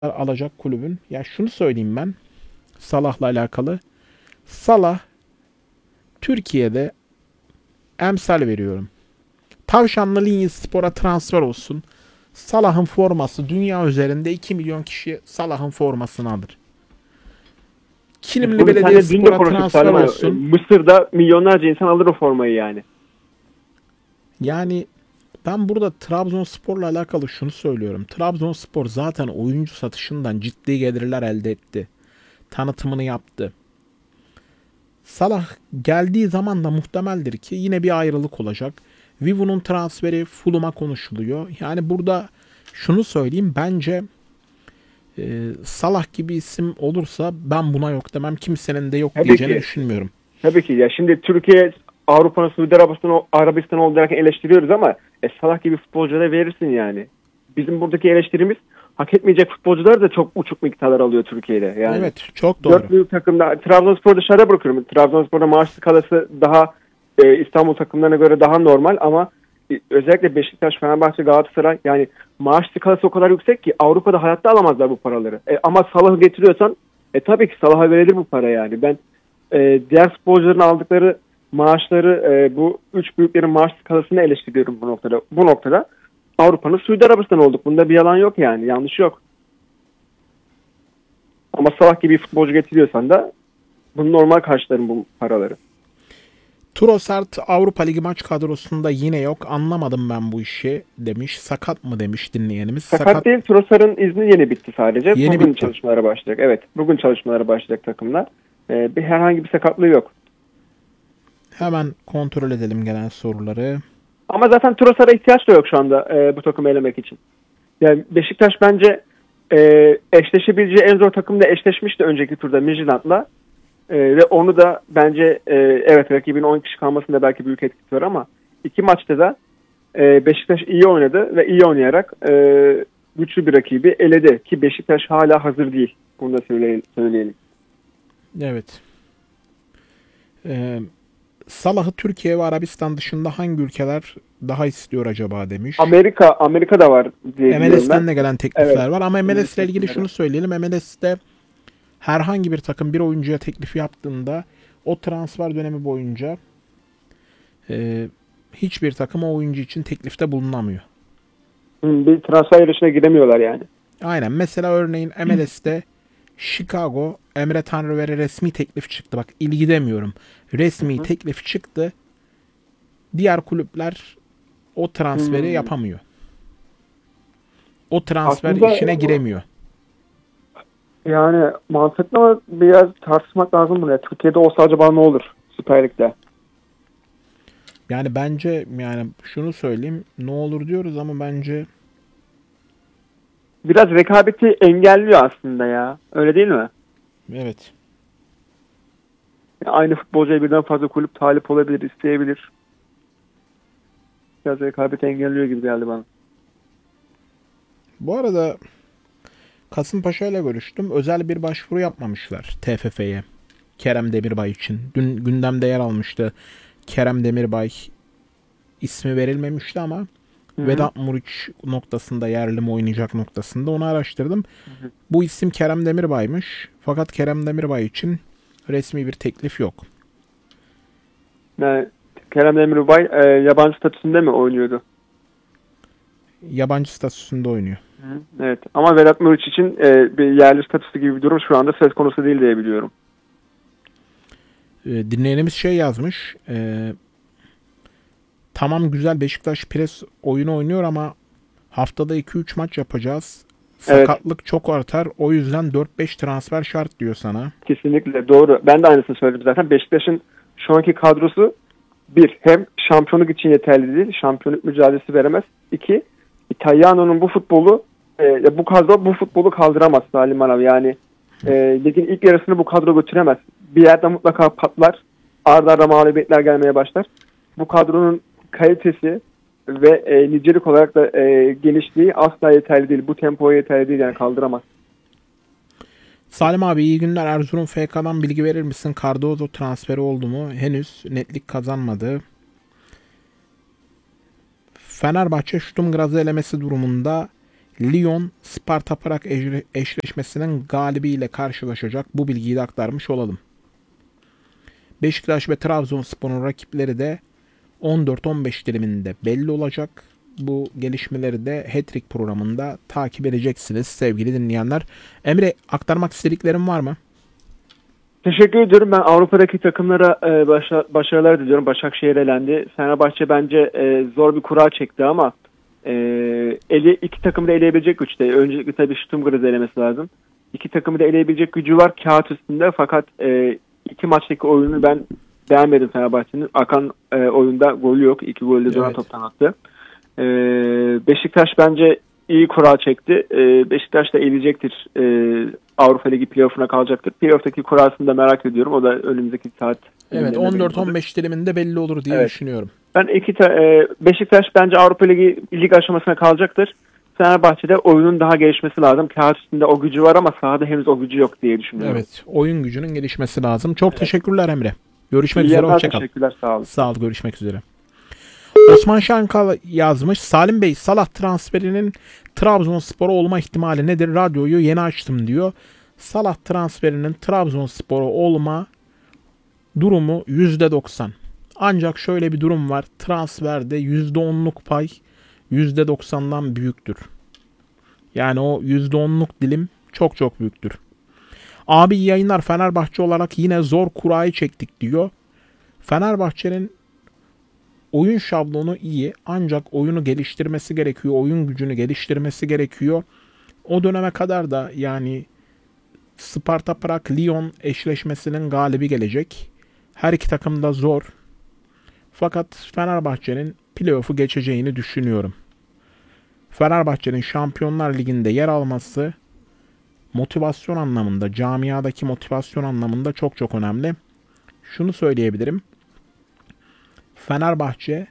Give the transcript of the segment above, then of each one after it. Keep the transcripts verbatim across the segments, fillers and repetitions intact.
alacak kulübün. Ya şunu söyleyeyim ben Salah'la alakalı. Salah Türkiye'de emsal veriyorum. Tavşanlı Linyaspor'a transfer olsun. Salah'ın forması dünya üzerinde iki milyon kişi Salah'ın formasını alır. E, Kilimli Bunu seninle dün de Belediyespor'a konuştuk transfer Salim abi. E, olsun. Mısır'da milyonlarca insan alır o formayı yani. Yani ben burada Trabzonspor'la alakalı şunu söylüyorum. Trabzonspor zaten oyuncu satışından ciddi gelirler elde etti. Tanıtımını yaptı. Salah geldiği zaman da muhtemeldir ki yine bir ayrılık olacak. Vivo'nun transferi Fulham'a konuşuluyor. Yani burada şunu söyleyeyim. Bence e, Salah gibi isim olursa ben buna yok demem. Kimsenin de yok Tabii diyeceğini ki. düşünmüyorum. Tabii ki. Ya şimdi Türkiye Avrupa'nın Suudi Arabistan, Arabistan olduğu derken eleştiriyoruz ama e, Salah gibi futbolculara verirsin yani. Bizim buradaki eleştirimiz hak etmeyecek futbolcular da çok uçuk miktarlar alıyor Türkiye'de. Yani Evet, çok doğru. dört büyük takımda Trabzonspor'u dışarıda bırakıyorum. Trabzonspor'da maaş skalası daha e, İstanbul takımlarına göre daha normal ama e, özellikle Beşiktaş, Fenerbahçe, Galatasaray yani maaş skalası o kadar yüksek ki Avrupa'da hayatta alamazlar bu paraları. E, ama Salah'ı getiriyorsan e, tabii ki Salah'a verilir bu para yani. Ben e, diğer sporcuların aldıkları maaşları e, bu üç büyüklerin maaş skalasını eleştiriyorum bu noktada. Bu noktada Avrupa'nın Suudi Arabistan olduk. Bunda bir yalan yok yani. Yanlış yok. Ama Salah gibi bir futbolcu getiriyorsan da bunu normal karşılarım bu paraları. Trossard Avrupa Ligi maç kadrosunda yine yok. Anlamadım ben bu işi demiş. Sakat mı demiş dinleyenimiz. Sakat Sakat değil. Trossard'ın izni yeni bitti sadece. yeni Bugün bitti. çalışmalara başlayacak. Evet. Bugün çalışmalara başlayacak takımlar. Ee, bir herhangi bir sakatlığı yok. Hemen kontrol edelim gelen soruları. Ama zaten Trossard'a ihtiyaç da yok şu anda e, bu takımı elemek için. Yani Beşiktaş bence e, eşleşebileceği en zor takımda eşleşmişti önceki turda Midtjylland'la. E, ve onu da bence e, evet rakibin on kişi kalmasında belki büyük etkisi var ama iki maçta da e, Beşiktaş iyi oynadı ve iyi oynayarak e, güçlü bir rakibi eledi ki Beşiktaş hala hazır değil. Bunu da söyleyelim. söyleyelim. Evet. Ee, Salah'ı Türkiye ve Arabistan dışında hangi ülkeler daha istiyor acaba demiş. Amerika Amerika da var diye biliyorum ben. M L S'ten de gelen teklifler Evet. var ama M L S ile ilgili Evet. şunu söyleyelim. M L S'te herhangi bir takım bir oyuncuya teklif yaptığında o transfer dönemi boyunca e, hiçbir takım o oyuncu için teklifte bulunamıyor. Bir transfer yarışına giremiyorlar yani. Aynen. Mesela örneğin M L S'te Chicago Emre Tanrıver'e resmi teklif çıktı. Bak ilgi demiyorum. Resmi Hı hı. teklif çıktı. Diğer kulüpler o transferi Hmm. yapamıyor. O transfer Aslında işine giremiyor. yani mantıklı ama biraz tartışmak lazım bunu. Türkiye'de olsa acaba ne olur Süper Lig'de? Yani bence yani şunu söyleyeyim ne olur diyoruz ama bence Biraz rekabeti engelliyor aslında ya. Öyle değil mi? evet. Yani aynı futbolcuya birden fazla kulüp talip olabilir, isteyebilir. Biraz rekabeti engelliyor gibi geldi bana. Bu arada Kasımpaşa ile görüştüm. Özel bir başvuru yapmamışlar T F F'ye. Kerem Demirbay için. Dün gündemde yer almıştı. Kerem Demirbay ismi verilmemişti ama Hı hı. Vedat Muriç noktasında yerli mi oynayacak noktasında onu araştırdım. Hı hı. Bu isim Kerem Demirbay'mış. Fakat Kerem Demirbay için resmi bir teklif yok. Yani Kerem Demirbay e, yabancı statüsünde mi oynuyordu? Yabancı statüsünde oynuyor. Hı. Evet. Ama Vedat Muriç için e, bir yerli statüsü gibi bir durum şu anda söz konusu değil diye biliyorum. Ee, dinleyenimiz şey yazmış. Ee, tamam güzel Beşiktaş pres oyunu oynuyor ama haftada iki üç maç yapacağız. Evet. Sakatlık çok artar. O yüzden dört beş transfer şart diyor sana. Kesinlikle doğru. Ben de aynısını söyledim zaten. Beşiktaş'ın şu anki kadrosu bir, hem şampiyonluk için yeterli değil. Şampiyonluk mücadelesi veremez. İki, Italiano'nun bu futbolu e, bu kadro bu futbolu kaldıramaz Salim abi. Yani e, ligin ilk yarısını bu kadro götüremez. Bir yerde mutlaka patlar. Arda arda mağlubiyetler gelmeye başlar. Bu kadronun kalitesi ve e, nicelik olarak da e, genişliği asla yeterli değil. Bu tempoya yeterli değil yani kaldıramaz. Salim abi iyi günler. Erzurum F K'dan bilgi verir misin? Cardozo transferi oldu mu? Henüz netlik kazanmadı. Fenerbahçe Sturm Graz'ı elemesi durumunda Lyon Sparta Prag eşleşmesinin galibiyle karşılaşacak. Bu bilgiyi de aktarmış olalım. Beşiktaş ve Trabzonspor'un rakipleri de on dört on beş diliminde belli olacak. Bu gelişmeleri de Hat-Trick programında takip edeceksiniz sevgili dinleyenler. Emre, aktarmak istediklerin var mı? Teşekkür ediyorum. Ben Avrupa'daki takımlara e, başa, başarılar diliyorum. Başakşehir elendi. Fenerbahçe bence e, zor bir kura çekti ama e, eli, iki takımı da eleyebilecek güçte. Öncelikle tabii Stuttgart'ı elemesi lazım. İki takımı da eleyebilecek gücü var kağıt üstünde. Fakat e, iki maçtaki oyunu ben beğenmedim Fenerbahçe'nin. Akan e, oyunda golü yok. İki golü de evet. Toptan attı. E, Beşiktaş bence iyi kura çekti. E, Beşiktaş da eleyecektir. E, Avrupa Ligi playoff'una kalacaktır. Playoff'taki kurasını da merak ediyorum. O da önümüzdeki saat. Evet, on dört on beş diliminde belli olur diye evet. düşünüyorum. Ben iki ta- e, Beşiktaş bence Avrupa Ligi lig aşamasına kalacaktır. Fenerbahçe'de oyunun daha gelişmesi lazım. Kağıt üstünde o gücü var ama sahada henüz o gücü yok diye düşünüyorum. Evet, oyun gücünün gelişmesi lazım. Çok evet. teşekkürler Emre. Görüşmek İyi üzere, hoşçakal. Teşekkürler, sağ olun. Sağ ol, görüşmek üzere. Osman Şankal yazmış. Salim Bey, Salah transferinin Trabzonspor'a olma ihtimali nedir? Radyoyu yeni açtım diyor. Salah transferinin Trabzonspor'a olma durumu yüzde doksan. Ancak şöyle bir durum var. Transferde yüzde onluk pay yüzde doksandan büyüktür. Yani o yüzde onluk dilim çok çok büyüktür. Abi yayınlar, Fenerbahçe olarak yine zor kurayı çektik diyor. Fenerbahçe'nin oyun şablonu iyi ancak oyunu geliştirmesi gerekiyor. Oyun gücünü geliştirmesi gerekiyor. O döneme kadar da yani Sparta Prag Lyon eşleşmesinin galibi gelecek. Her iki takım da zor. Fakat Fenerbahçe'nin playoff'u geçeceğini düşünüyorum. Fenerbahçe'nin Şampiyonlar Ligi'nde yer alması motivasyon anlamında, camiadaki motivasyon anlamında çok çok önemli. Şunu söyleyebilirim. Fenerbahçe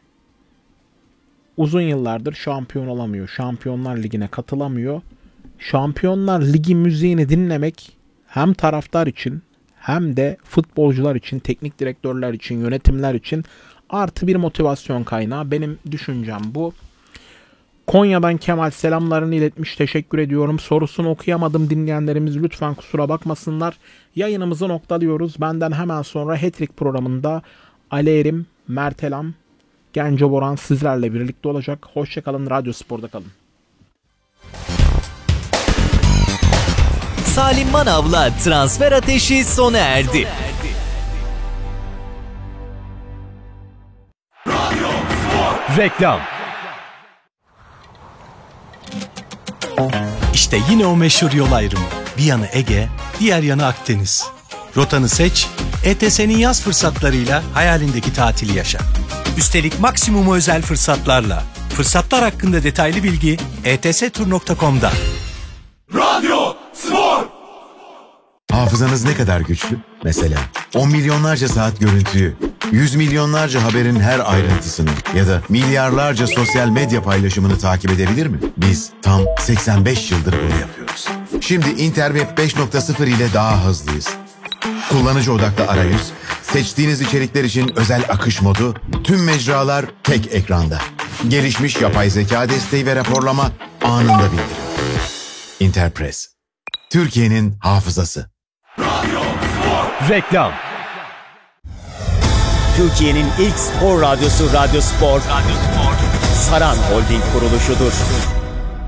uzun yıllardır şampiyon olamıyor. Şampiyonlar Ligi'ne katılamıyor. Şampiyonlar Ligi müziğini dinlemek hem taraftar için hem de futbolcular için, teknik direktörler için, yönetimler için artı bir motivasyon kaynağı. Benim düşüncem bu. Konya'dan Kemal selamlarını iletmiş. Teşekkür ediyorum. Sorusunu okuyamadım dinleyenlerimiz lütfen kusura bakmasınlar. Yayınımızı noktalıyoruz. Benden hemen sonra Hat-Trick programında Ali Erim, Mert Elam, Genco Boran sizlerle birlikte olacak. Hoşçakalın. Radyo Spor'da kalın. Salim Manav'la transfer ateşi sona erdi. Reklam. İşte yine o meşhur yol ayrımı. Bir yanı Ege, diğer yanı Akdeniz. Rotanı seç, E T S'nin yaz fırsatlarıyla hayalindeki tatili yaşa. Üstelik maksimum özel fırsatlarla. Fırsatlar hakkında detaylı bilgi e t s tur nokta com'da. Radyo Spor. Hafızanız ne kadar güçlü? Mesela on milyonlarca saat görüntüyü, yüz milyonlarca haberin her ayrıntısını ya da milyarlarca sosyal medya paylaşımını takip edebilir mi? Biz tam seksen beş yıldır bunu yapıyoruz. Şimdi Interweb beş nokta sıfır ile daha hızlıyız. Kullanıcı odaklı arayüz, seçtiğiniz içerikler için özel akış modu, tüm mecralar tek ekranda. Gelişmiş yapay zeka desteği ve raporlama anında bildirim. Interpress, Türkiye'nin hafızası. Radyo Spor. Reklam. Türkiye'nin ilk spor radyosu Radyo Spor, Radyo Spor. Saran Holding kuruluşudur.